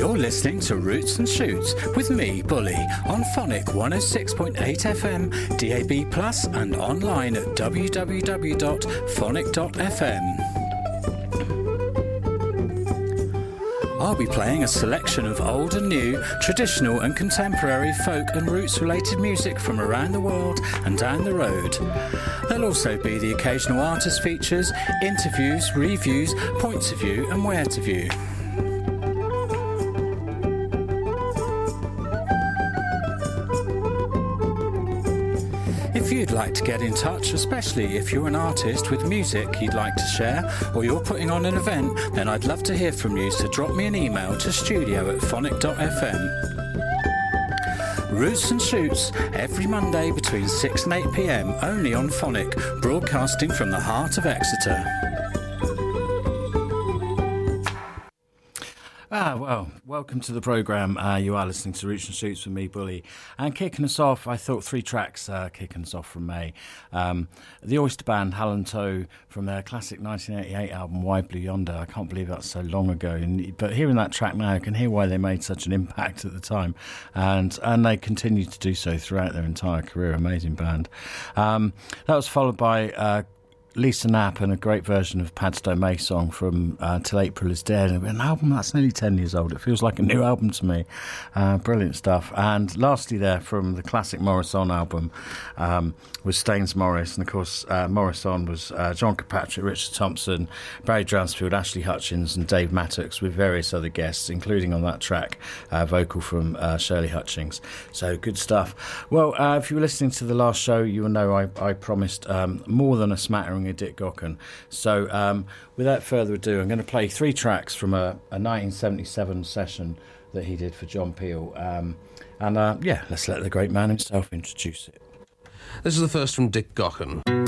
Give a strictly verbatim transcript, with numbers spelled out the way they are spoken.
You're listening to Roots and Shoots with me, Bully, on Phonic one oh six point eight F M, D A B plus, and online at w w w dot phonic dot f m. I'll be playing a selection of old and new, traditional and contemporary folk and roots-related music from around the world and down the road. There'll also be the occasional artist features, interviews, reviews, points of view and where to view. If you'd like to get in touch, especially if you're an artist with music you'd like to share or you're putting on an event, then I'd love to hear from you, so drop me an email to studio at phonic dot f m. Roots and Shoots, every Monday between six and eight p m, only on Phonic, broadcasting from the heart of Exeter. Ah, well, welcome to the programme. Uh, you are listening to Roots and Shoots with me, Bully. And kicking us off, I thought three tracks uh, kicking us off from May. Um, the Oyster Band, Hal & Toe, from their classic nineteen eighty-eight album, Wide Blue Yonder. I can't believe that's so long ago. And, but hearing that track now, I can hear why they made such an impact at the time. And and they continue to do so throughout their entire career. Amazing band. Um, that was followed by... Uh, Lisa Knapp and a great version of Padstow May song from uh, Till April Is Dead, an album that's nearly ten years old. It feels like a new album to me. Uh, brilliant stuff. And lastly there, from the classic Morris On album, um, was Staines Morris. And of course, uh, Morris On was uh, John Kirkpatrick, Richard Thompson, Barry Dransfield, Ashley Hutchins and Dave Mattox, with various other guests, including on that track, uh, vocal from uh, Shirley Hutchings. So good stuff. Well, uh, if you were listening to the last show, you will know I, I promised um, more than a smattering of Dick Gaughan. So um, without further ado, I'm going to play three tracks from a, a nineteen seventy-seven session that he did for John Peel. Um, and uh, yeah, let's let the great man himself introduce it. This is the first from Dick Gaughan.